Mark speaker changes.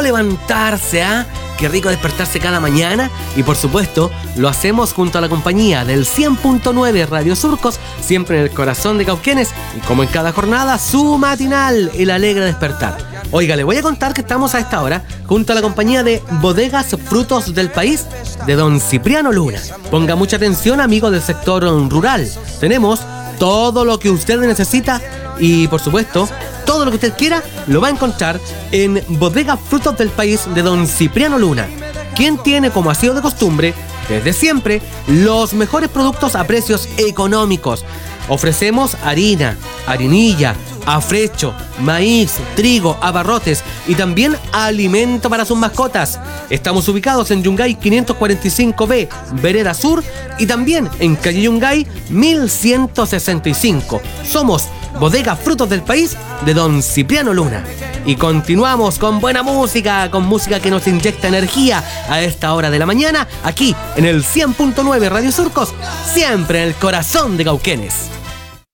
Speaker 1: levantarse, ¿ah? Qué rico despertarse cada mañana y por supuesto lo hacemos junto a la compañía del 100.9 Radio Surcos, siempre en el corazón de Cauquenes y como en cada jornada su matinal, el alegre despertar. Oiga, le voy a contar que estamos a esta hora junto a la compañía de Bodegas Frutos del País de don Cipriano Luna. Ponga mucha atención, amigos del sector rural. Tenemos todo lo que usted necesita y por supuesto todo lo que usted quiera lo va a encontrar en Bodegas Frutos del País de don Cipriano Luna, quien tiene, como ha sido de costumbre, desde siempre, los mejores productos a precios económicos. Ofrecemos harina, harinilla, afrecho, maíz, trigo, abarrotes y también alimento para sus mascotas. Estamos ubicados en Yungay 545B, Vereda Sur, y también en calle Yungay 1165. Somos Bodega Frutos del País de don Cipriano Luna. Y continuamos con buena música, con música que nos inyecta energía a esta hora de la mañana, aquí en el 100.9 Radio Surcos, siempre en el corazón de Cauquenes.